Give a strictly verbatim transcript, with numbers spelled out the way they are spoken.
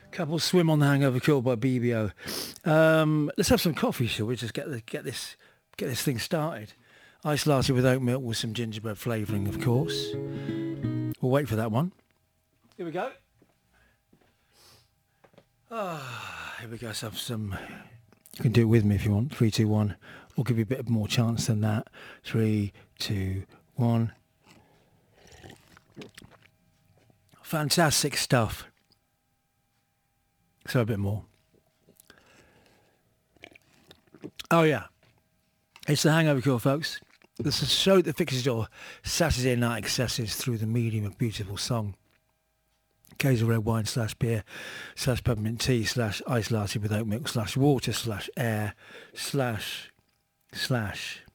Couple Swim on the Hangover Cure by B B O. Um, let's have some coffee, shall we? Just get the, get this get this thing started. Ice latte with oat milk with some gingerbread flavouring, of course. We'll wait for that one. Here we go. Ah, here we go. Let's have some. You can do it with me if you want. Three, two, one. We'll give you a bit more chance than that. Three, two, one. Fantastic stuff. So a bit more. Oh yeah, it's the Hangover Cure, folks. This is a show that fixes your Saturday night excesses through the medium of beautiful song. Case of red wine slash beer slash peppermint tea slash ice latte with oat milk slash water slash air slash slash